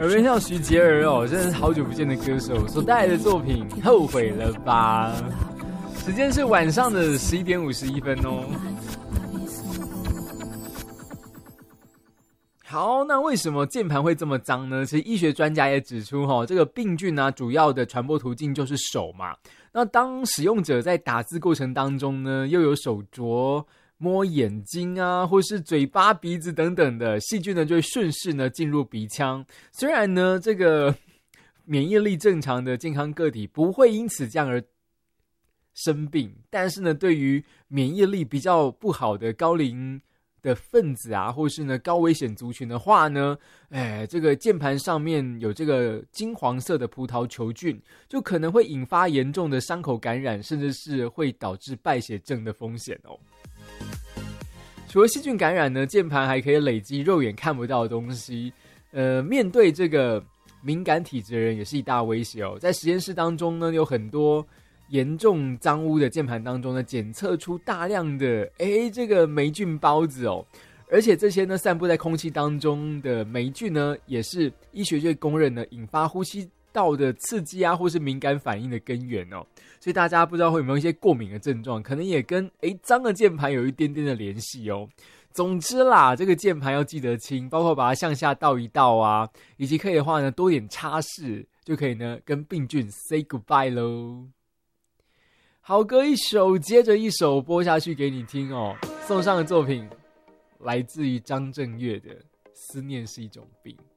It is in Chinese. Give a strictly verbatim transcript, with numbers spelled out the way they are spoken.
耳边像徐杰儿哦，真的是好久不见的歌手所带来的作品《后悔了吧》。时间是晚上的十一点五十一分哦。好，那为什么键盘会这么脏呢？其实医学专家也指出，哈，这个病菌啊，主要的传播途径就是手嘛。那当使用者在打字过程当中呢，又有手镯、摸眼睛啊，或是嘴巴、鼻子等等的细菌呢，就会顺势呢进入鼻腔。虽然呢，这个免疫力正常的健康个体不会因此这样而生病，但是呢，对于免疫力比较不好的高龄的分子啊，或是呢高危险族群的话呢，哎，这个键盘上面有这个金黄色的葡萄球菌，就可能会引发严重的伤口感染，甚至是会导致败血症的风险哦。除了细菌感染呢，键盘还可以累积肉眼看不到的东西，呃，面对这个敏感体质的人也是一大威胁哦。在实验室当中呢，有很多严重脏污的键盘当中呢，检测出大量的诶这个霉菌孢子哦，而且这些呢散布在空气当中的霉菌呢，也是医学界公认的引发呼吸道的刺激啊，或是敏感反应的根源哦。所以大家不知道会有没有一些过敏的症状，可能也跟诶脏的键盘有一点点的联系哦。总之啦，这个键盘要记得清，包括把它向下倒一倒啊，以及可以的话呢，多点擦拭，就可以呢跟病菌 say goodbye 咯。好歌一首接着一首播下去给你听哦。送上的作品来自于张震岳的《思念是一种病》。